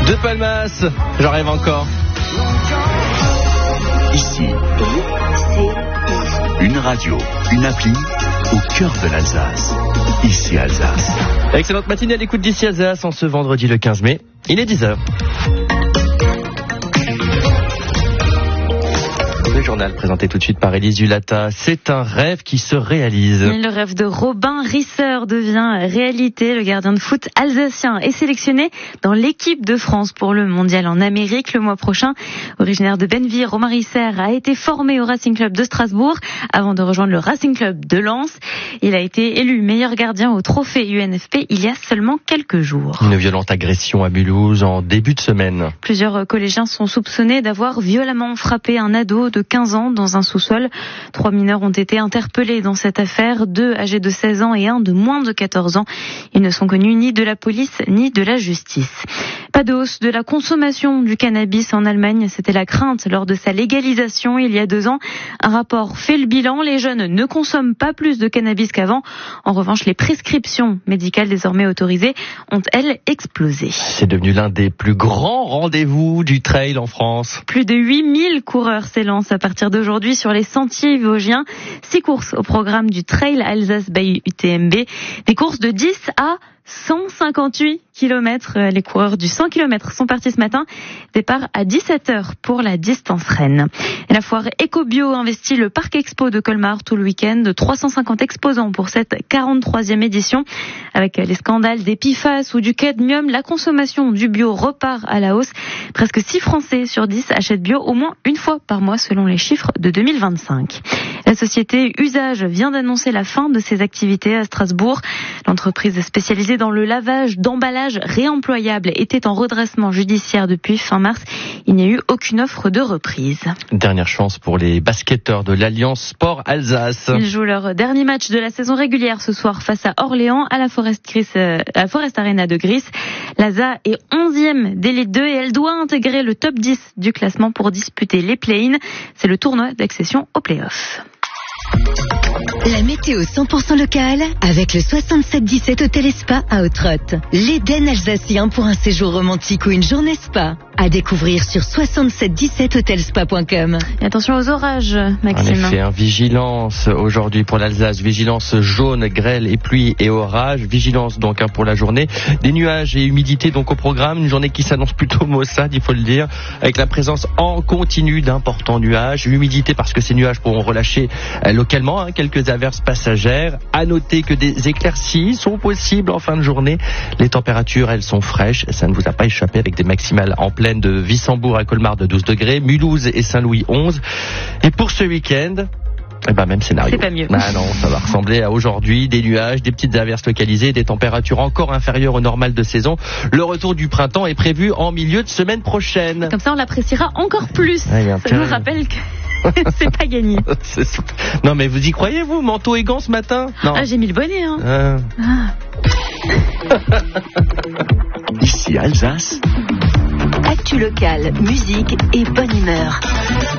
De Palmas, j'en rêve encore. Ici, une radio, une appli au cœur de l'Alsace. Ici Alsace. Excellente matinée à l'écoute d'Ici Alsace en ce vendredi le 15 mai. Il est 10h. Le journal présenté tout de suite par Élise Dulata. C'est un rêve qui se réalise. Le rêve de Robin Risser devient réalité. Le gardien de foot alsacien est sélectionné dans l'équipe de France pour le mondial en Amérique le mois prochain. Originaire de Benneville, Robin Risser a été formé au Racing Club de Strasbourg avant de rejoindre le Racing Club de Lens. Il a été élu meilleur gardien au trophée UNFP il y a seulement quelques jours. Une violente agression à Mulhouse en début de semaine. Plusieurs collégiens sont soupçonnés d'avoir violemment frappé un ado de 15 ans dans un sous-sol. 3 mineurs ont été interpellés dans cette affaire, 2 âgés de 16 ans et 1 de moins de 14 ans. Ils ne sont connus ni de la police ni de la justice. Pas de hausse de la consommation du cannabis en Allemagne, c'était la crainte lors de sa légalisation il y a 2 ans. Un rapport fait le bilan, les jeunes ne consomment pas plus de cannabis qu'avant. En revanche, les prescriptions médicales désormais autorisées ont, elles, explosé. C'est devenu l'un des plus grands rendez-vous du trail en France. Plus de 8000 coureurs s'élancent à partir d'aujourd'hui sur les sentiers vosgiens. 6 courses au programme du Trail Alsace by UTMB. Des courses de 10 à 158 km. Les coureurs du 100 km sont partis ce matin. Départ à 17h pour la distance Rennes. Et la foire EcoBio investit le Parc Expo de Colmar tout le week-end. 350 exposants pour cette 43e édition. Avec les scandales des PFAS ou du cadmium, la consommation du bio repart à la hausse. Presque 6 Français sur 10 achètent bio au moins une fois par mois selon les chiffres de 2025. La société Usage vient d'annoncer la fin de ses activités à Strasbourg. L'entreprise spécialisée dans le lavage d'emballages réemployables était en redressement judiciaire depuis fin mars. Il n'y a eu aucune offre de reprise. Dernière chance pour les basketteurs de l'Alliance Sport Alsace. Ils jouent leur dernier match de la saison régulière ce soir face à Orléans à la Forest Arena de Gris. L'ASA est 11e d'élite 2 et elle doit intégrer le top 10 du classement pour disputer les play-in. C'est le tournoi d'accession aux play-offs. La météo 100% locale avec le 6717 Hôtel et Spa à Autrotte. L'Éden alsacien pour un séjour romantique ou une journée spa. À découvrir sur 6717hotelspa.com. Et attention aux orages, Maxime. En effet, vigilance aujourd'hui pour l'Alsace. Vigilance jaune, grêle et pluie et orage. Vigilance donc pour la journée. Des nuages et humidité donc au programme. Une journée qui s'annonce plutôt maussade, il faut le dire. Avec la présence en continu d'importants nuages. Humidité parce que ces nuages pourront relâcher localement quelques averses passagères. À noter que des éclaircies sont possibles en fin de journée. Les températures, elles sont fraîches. Ça ne vous a pas échappé avec des maximales en pleine de Wissembourg à Colmar de 12 degrés, Mulhouse et Saint-Louis 11. Et pour ce week-end, même scénario. C'est pas mieux. Non, ça va ressembler à aujourd'hui, des nuages, des petites averses localisées, des températures encore inférieures au normal de saison. Le retour du printemps est prévu en milieu de semaine prochaine. Comme ça, on l'appréciera encore plus. Ça nous rappelle que c'est pas gagné. Non, mais vous y croyez, vous, manteau et gants ce matin? Non. Ah, j'ai mis le bonnet, hein. Ici Alsace. Actu locale, musique et bonne humeur.